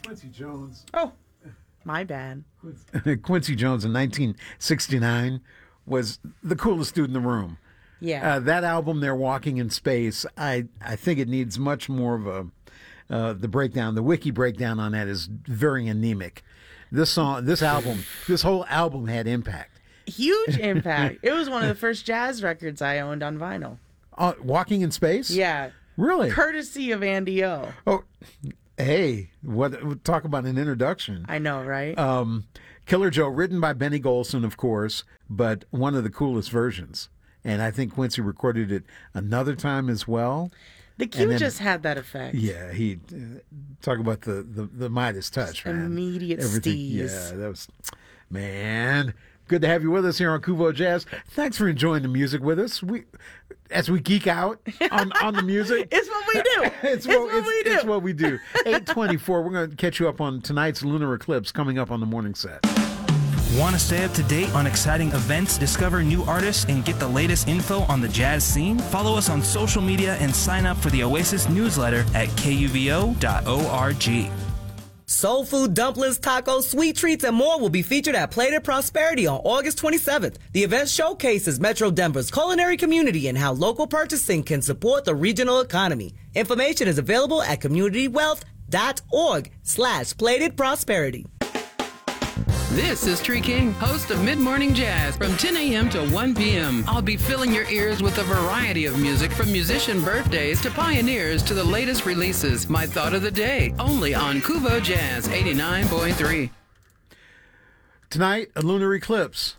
Quincy Jones. Oh, my bad. Quincy Jones in 1969 was the coolest dude in the room. Yeah. That album, They're Walking in Space, I think it needs much more of the breakdown. The wiki breakdown on that is very anemic. This whole album had impact. Huge impact. It was one of the first jazz records I owned on vinyl. Walking in Space? Yeah. Really? Courtesy of Andy O. Oh, hey, talk about an introduction. I know, right? Killer Joe, written by Benny Golson, of course, but one of the coolest versions. And I think Quincy recorded it another time as well. The cue just had that effect. Yeah, he talk about the Midas touch, man. Immediate Everything. steez. Yeah, that was, man. Good to have you with us here on Kuvo Jazz. Thanks for enjoying the music with us. As we geek out on the music. It's what we do. It's what we do. 8:24. We're going to catch you up on tonight's lunar eclipse coming up on the morning set. Want to stay up to date on exciting events, discover new artists, and get the latest info on the jazz scene? Follow us on social media and sign up for the Oasis newsletter at kuvo.org. Soul food, dumplings, tacos, sweet treats, and more will be featured at Plated Prosperity on August 27th. The event showcases Metro Denver's culinary community and how local purchasing can support the regional economy. Information is available at communitywealth.org/Plated Prosperity. This is Tree King, host of Mid Morning Jazz from 10 a.m. to 1 p.m. I'll be filling your ears with a variety of music from musician birthdays to pioneers to the latest releases. My thought of the day, only on Kuvo Jazz 89.3. Tonight, a lunar eclipse.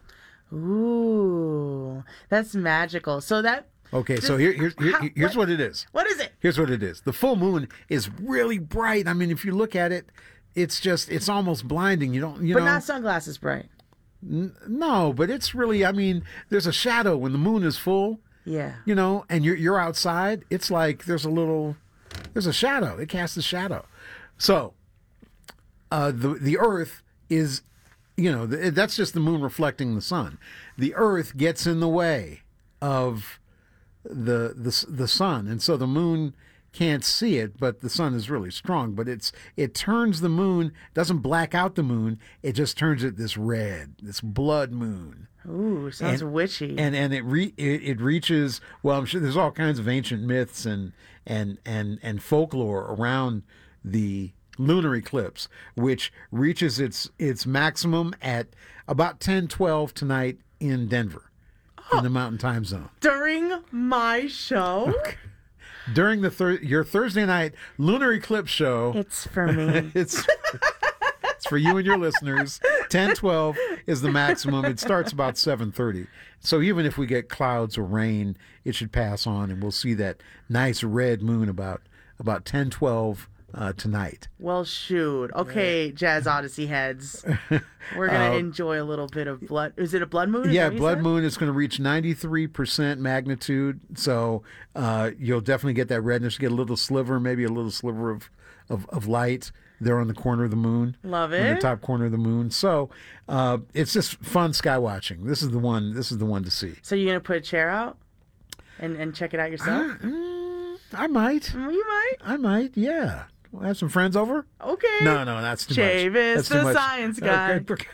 Ooh, that's magical. So that... Okay, so here's what it is. What is it? Here's what it is. The full moon is really bright. I mean, if you look at it, it's almost blinding. You know. But not sunglasses bright. No, but it's really, I mean, there's a shadow when the moon is full. Yeah. You know, and you're outside. It's like there's a shadow. It casts a shadow. So, the Earth is, that's just the moon reflecting the sun. The Earth gets in the way of the sun, and so the moon can't see it, but the sun is really strong. But it turns the moon, doesn't black out the moon, it just turns it this red, this blood moon. Ooh, sounds witchy. And it reaches, well, I'm sure there's all kinds of ancient myths and folklore around the lunar eclipse, which reaches its maximum at about 10:12 tonight in Denver, in the Mountain Time Zone. During my show? Okay. During your Thursday night lunar eclipse show. It's for me. It's for you and your listeners. 10:12 is the maximum. It starts about 7:30. So even if we get clouds or rain, it should pass on, and we'll see that nice red moon about 10:12 tonight. Well, shoot. Okay, Jazz Odyssey heads. We're going to enjoy a little bit of blood. Is it a blood moon? Yeah, blood moon is going to reach 93% magnitude. So you'll definitely get that redness. You get a little sliver, maybe a little sliver of light there on the corner of the moon. Love it. On the top corner of the moon. So it's just fun sky watching. This is the one to see. So you're going to put a chair out and check it out yourself? I might. You might? I might, yeah. We'll have some friends over? Okay. No, that's too much. Chavis, the science guy.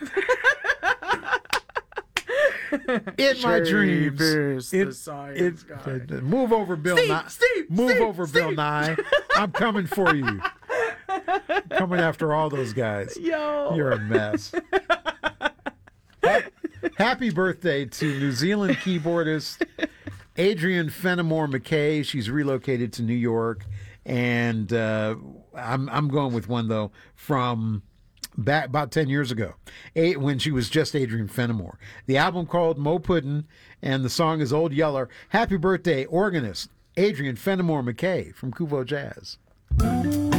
In my dreams. The science guy. Move over, Bill Nye. Bill Nye. I'm coming for you. Coming after all those guys. Yo. You're a mess. Happy birthday to New Zealand keyboardist Adrienne Fenimore McKay. She's relocated to New York. And I'm going with one, though, from back about 10 years ago, when she was just Adrienne Fenimore. The album called Mo Puddin', and the song is Old Yeller. Happy birthday, organist Adrienne Fenimore McKay from Kuvo Jazz.